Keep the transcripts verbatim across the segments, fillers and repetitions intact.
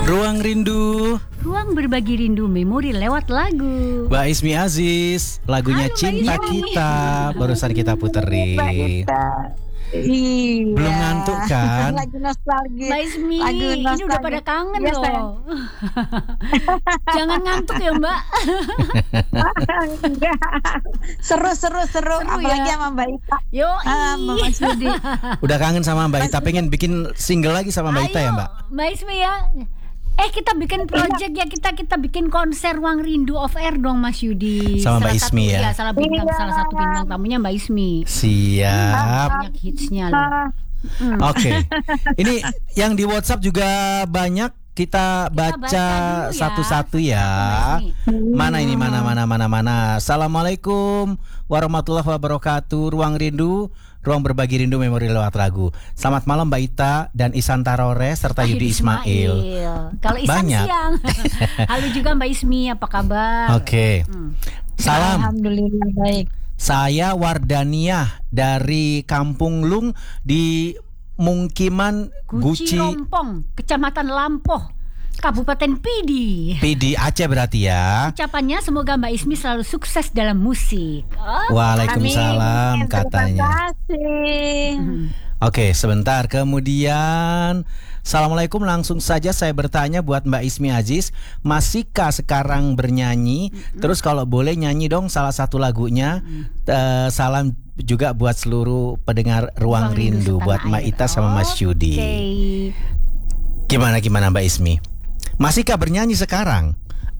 Ruang Rindu, ruang berbagi rindu memori lewat lagu. Mbak Ismi Aziz, lagunya Halo, Cinta Mbak Ismi. Kita barusan kita puterin. Iya. Belum ngantuk kan? Lagi nostalgia. Mbak Ismi, Lagu ini udah nostalgia. pada kangen Iya, loh. sayang. Jangan ngantuk ya Mbak. Enggak. Seru seru seru. Seru Apalagi ya. sama Mbak Ita. Yo, Ah, Mbak Mas Yudi. Udah kangen sama Mbak Ita, pengen bikin single lagi sama Mbak Ita ya Mbak? Mbak Ismi ya. Eh kita bikin project ya, kita kita bikin konser Ruang Rindu off air dong Mas Yudi. Sama Mbak Salah Ismi satu, ya? Salah bintang, Iya. salah satu bintang tamunya Mbak Ismi. Siap. Banyak hitsnya loh. Ah, Hmm. Oke. Ini yang di WhatsApp juga banyak, kita baca baca dulu ya. satu-satu ya. Mbak Ismi. Mana ini mana mana mana mana. Assalamualaikum warahmatullahi wabarakatuh. Ruang Rindu, ruang berbagi rindu memori lewat lagu. Selamat malam Mbak Ita dan Isan Tarore serta Yudi Ismail. Kalau Isan Banyak. siang. Halo juga Mbak Ismi, apa kabar? Oke. Hmm. Salam. Alhamdulillah baik. Saya Wardaniah dari Kampung Lung di Mungkiman Guci Guci Rompong, Kecamatan Lampoh, Kabupaten Pidi. Pidi Aceh berarti ya. Ucapannya semoga Mbak Ismi selalu sukses dalam musik. Oh. Waalaikumsalam Amin. katanya. Terima kasih. Hmm. Oke, sebentar. Kemudian Assalamualaikum, langsung saja saya bertanya buat Mbak Ismi Aziz, masihkah sekarang bernyanyi? Mm-hmm. Terus kalau boleh nyanyi dong salah satu lagunya. Mm. Eh, salam juga buat seluruh pendengar Ruang Ruang Rindu, Setanah buat Mbak Air. Ita sama Mas Yudi. Oke. Gimana gimana Mbak Ismi? Masihkah bernyanyi sekarang?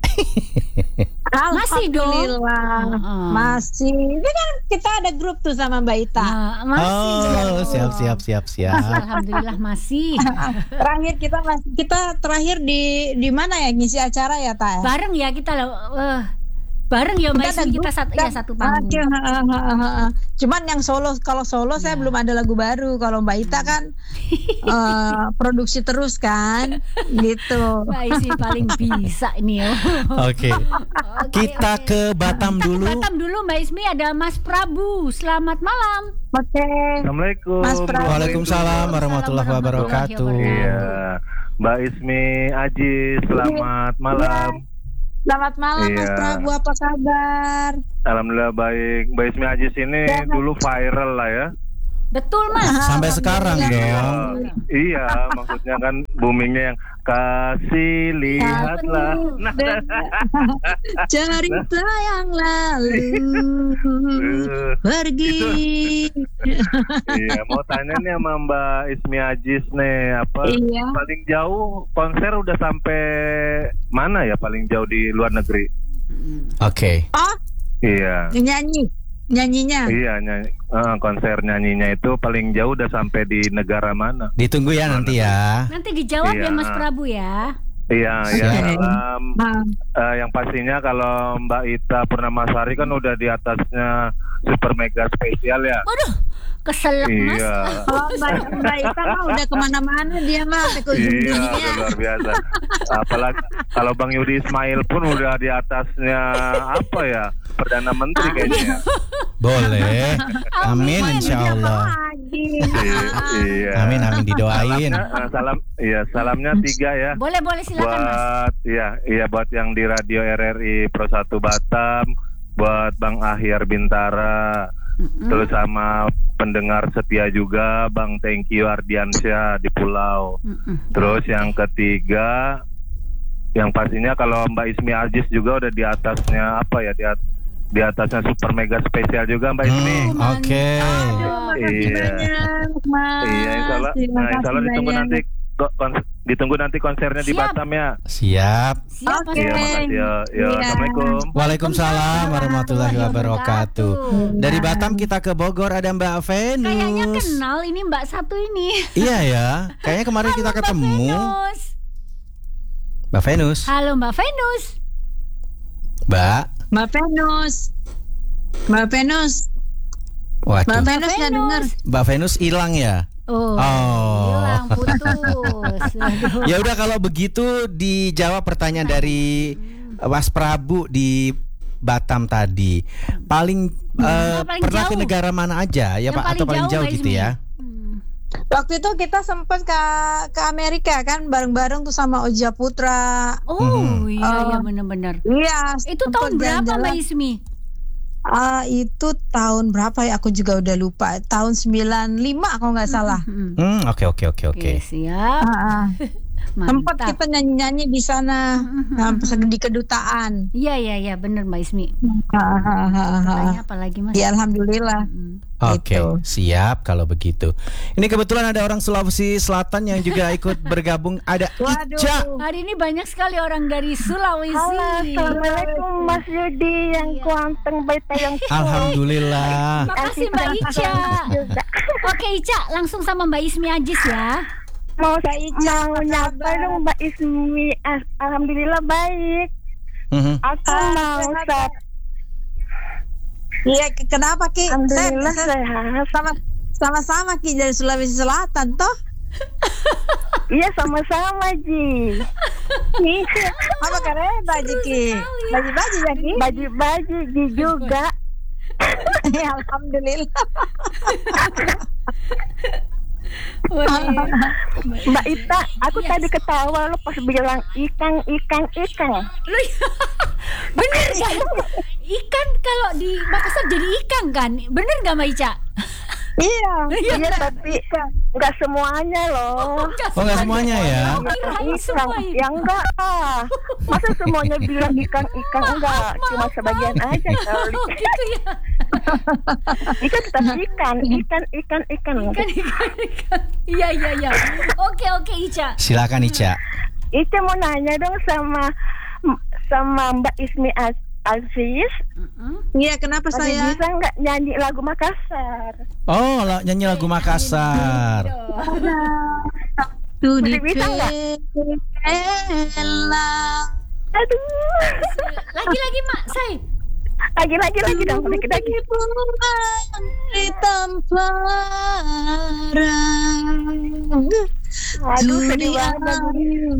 Masih dong. Alhamdulillah. Uh-uh. Masih. Ini kan kita ada grup tuh sama Mbak Ita. Nah, masih. Oh, dong. siap siap siap siap. Alhamdulillah masih. Terakhir kita masih kita terakhir di di mana ya ngisi acara ya Ta? Bareng ya kita loh. eh, bareng ya Mbak Kita ada Ismi, kita grup, satu kita- ya satu panggung. Oke, ha, ha, ha, ha, ha. Cuman yang solo, kalau solo saya Ya. belum ada lagu baru. Kalau Mbak Ita kan eh, produksi terus kan, gitu. Mbak Ismi paling bisa ini ya. Oke. Oke, Kita oke. ke Batam Kita ke dulu. Batam dulu Mbak Ismi, ada Mas Prabu. Selamat malam. Oke. Assalamualaikum. Mas Prabu. Waalaikumsalam warahmatullahi wabarakatuh. Iya, Mbak Ismi Aji, selamat malam. Selamat malam Mas Iya. Prabu, apa kabar? Alhamdulillah baik. Mbak Ismi Aji ini Ya. dulu viral lah ya. Betul Mas. Sampai sekarang Alhamdulillah. dong. Iya, maksudnya kan boomingnya yang kasih lihatlah. Nah, Cerita yang lalu eh, pergi. iya, mau tanya nih sama Mbak Ismi Ajis nih, apa Iya. paling jauh konser udah sampai mana ya paling jauh di luar negeri? Oke. Oh, Iya. nyanyi, nyanyinya. Iya, nyanyi, eh, konser nyanyinya itu paling jauh udah sampai di negara mana? Ditunggu ya nanti ya. Nanti dijawab Iya. ya Mas Prabu ya. Iya, ya. Siap. Salam. Ah, Eh, yang pastinya kalau Mbak Ita Purnamasari kan udah di atasnya super mega spesial ya. Waduh, keselak Mas. Iya. Oh, Mbak, Mbak Ita mah udah kemana-mana dia mah ke Iya, ujung-ujungnya. udah luar biasa. Apalagi kalau Bang Yudi Ismail pun udah di atasnya apa ya? Perdana Menteri kayaknya. Boleh. Amin Amin. insya Allah. Lagi. I- Iya. Amin amin didoain. Salamnya, eh, salam, iya salamnya tiga ya. Boleh boleh silakan Mas. Buat iya iya buat yang di Radio R R I Pro satu Batam, buat Bang Ahyar Bintara, Mm-mm. terus sama pendengar setia juga Bang Thank you Ardiansyah di Pulau. Mm-mm. Terus yang ketiga, yang pastinya kalau Mbak Ismi Aziz juga udah di atasnya apa ya, di, at- di atasnya super mega spesial juga Mbak Ismi. Hmm, Oke. Aduh, makasih Iya. banyak, Mas. Iya, insya Allah, Terima nah, insya Allah kasih ditunggu banyak. nanti ko- kons- ditunggu nanti konsernya di Siap. Batam ya. Siap. Siap Mas. Oke. Iya, makasih ya. Ya, Iya. Assalamualaikum. Waalaikumsalam warahmatullahi wabarakatuh. Dari Iya. Batam kita ke Bogor, ada Mbak Venus. Kayaknya kenal ini Mbak satu ini. Iya ya. Kayaknya kemarin kita Mbak ketemu. Venus. Mbak Venus. Halo Mbak Venus. Mbak. Mbak Venus. Mbak Venus. Mbak Waduh. Venus nggak dengar. Mbak Venus hilang ya. Oh, Oh. hilang putus. Waduh. Ya udah kalau begitu dijawab pertanyaan dari Mas Prabu di Batam tadi. Paling eh, paling pernah ke jauh. negara mana aja ya Yang Pak, atau paling paling jauh, jauh Mbak gitu Ismi. ya? Hmm. Waktu itu kita sempat ke ke Amerika kan bareng-bareng tuh sama Oja Putra. Oh Mhm. iya iya Oh. benar-benar. Iya. Itu sempet tahun berapa jalan-jalan. Mbak Ismi? Ah, itu tahun berapa ya? Aku juga udah lupa. Tahun sembilan lima kalau nggak salah. Mm-mm. Hmm, oke oke oke oke. Oke siap. Ah, ah. Sempat Mantap. kita nyanyi-nyanyi di sana Mhm. ah, pas di kedutaan. Iya iya iya benar Mbak Ismi. Ah, ah, ah, ah. Tanya apa lagi Mas? Ya alhamdulillah. Mm. Oke, Gitu. siap kalau begitu. Ini kebetulan ada orang Sulawesi Selatan yang juga ikut bergabung. Ada Waduh. Ica. Hari ini banyak sekali orang dari Sulawesi. Halo, Assalamualaikum Mas Yudi yang Iya. kuanteng baik yang Alhamdulillah. Makasih Mbak Ica. juga. Oke Ica, langsung sama Mbak Ismi Ajis ya. Mau Kak Ica, mau apa nyapa kabar? dong Mbak Ismi. Ah, Alhamdulillah baik. Mhm. Aku Ah, mau sehat, sat. Iya, Ki, kenapa Ki? Alhamdulillah Saya- saya- sehat. sama sama-sama Ki dari Sulawesi Selatan toh. Iya sama-sama Ji. Nih, Apa keren baju Ki? Baju-baju ya Ki? baju-baju Ji juga. Ya, alhamdulillah. Wih. Mbak Ita, aku Yes. tadi ketawa lo pas bilang ikan ikan ikan. Lu bener gak? Ikan kalau di Makassar jadi ikan kan? Bener gak Mbak Ica? Iya. Iya tapi nggak semuanya loh. Oh, nggak semuanya ya? Kirain semua Ikan, itu. ya enggak ah. Masa semuanya bilang ikan-ikan enggak, cuma sebagian aja kali. Oh gitu ya. Ikan tetap ikan, ikan, ikan, ikan. Ikan ikan ikan. Iya iya iya. Oke oke Ica. Silakan Ica. Ica mau nanya dong sama sama Mbak Ismi Az- Aziz, Mm-mm. Iya, kenapa masih saya? bisa nggak nyanyi lagu Makassar? Oh, la- nyanyi lagu Makassar. Tuh Masih bisa nggak? Aduh, Lagi lagi Mak, say. lagi lagi lagi dong, lagi lagi. Di tempat Aduh, sedih banget.